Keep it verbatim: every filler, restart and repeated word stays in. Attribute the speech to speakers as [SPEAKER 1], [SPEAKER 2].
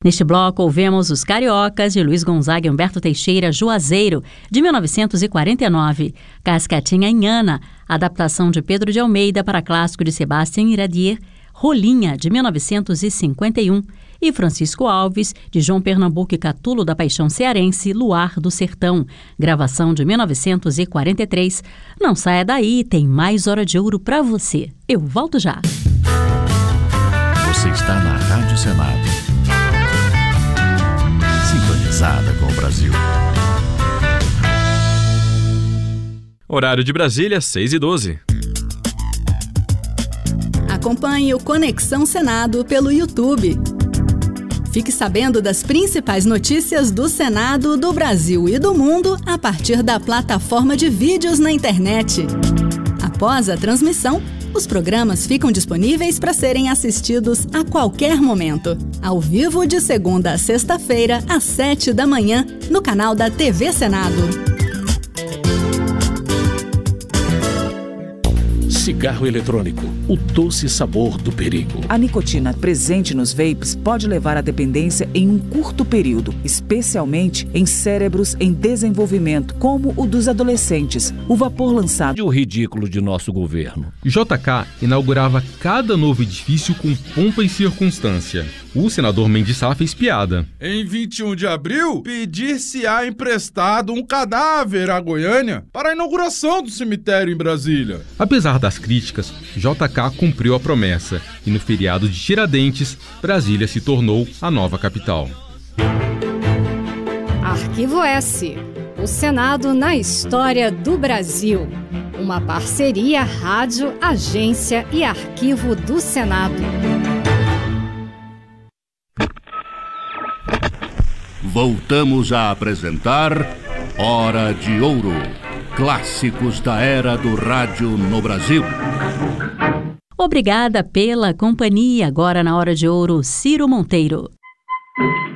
[SPEAKER 1] Neste bloco, ouvemos Os Cariocas, de Luiz Gonzaga e Humberto Teixeira, Juazeiro, de mil novecentos e quarenta e nove. Cascatinha Inhana, adaptação de Pedro de Almeida para clássico de Sebastião Iradier, Rolinha, de mil novecentos e cinquenta e um. E Francisco Alves, de João Pernambuco e Catulo da Paixão Cearense, Luar do Sertão, gravação de mil novecentos e quarenta e três. Não saia daí, tem mais Hora de Ouro para você. Eu volto já.
[SPEAKER 2] Você está na Rádio Senado. Sintonizada com o Brasil.
[SPEAKER 3] Horário de Brasília, seis e doze.
[SPEAKER 4] Acompanhe o Conexão Senado pelo YouTube. Fique sabendo das principais notícias do Senado, do Brasil e do mundo a partir da plataforma de vídeos na internet. Após a transmissão, os programas ficam disponíveis para serem assistidos a qualquer momento, ao vivo de segunda a sexta-feira, às sete da manhã, no canal da T V Senado.
[SPEAKER 5] Cigarro eletrônico, o doce sabor do perigo.
[SPEAKER 6] A nicotina presente nos vapes pode levar à dependência em um curto período, especialmente em cérebros em desenvolvimento, como o dos adolescentes. O vapor lançado...
[SPEAKER 5] E o ridículo de nosso governo.
[SPEAKER 7] J K inaugurava cada novo edifício com pompa e circunstância. O senador Mendes Sá fez piada.
[SPEAKER 8] Em vinte e um de abril, pedir-se-á emprestado um cadáver à Goiânia para a inauguração do cemitério em Brasília.
[SPEAKER 7] Apesar das críticas, J K cumpriu a promessa e no feriado de Tiradentes, Brasília se tornou a nova capital.
[SPEAKER 9] Arquivo S. O Senado na história do Brasil. Uma parceria Rádio, Agência e Arquivo do Senado.
[SPEAKER 2] Voltamos a apresentar Hora de Ouro. Clássicos da era do rádio no Brasil.
[SPEAKER 1] Obrigada pela companhia. Agora na Hora de Ouro, Ciro Monteiro.